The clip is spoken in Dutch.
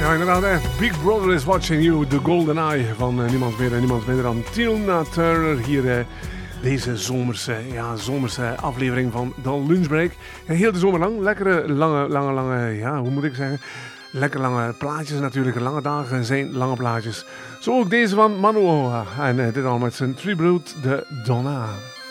Ja, inderdaad, Big Brother is Watching You, The Golden Eye van niemand meer en niemand minder dan Tina Turner hier deze zomerse aflevering van The Lunchbreak. Ja, heel de zomer lang, lekkere lange, ja, hoe moet ik zeggen, lekker lange plaatjes natuurlijk, lange dagen zijn lange plaatjes. Zo ook deze van Manu Oa en dit al met zijn tribute, de Donna.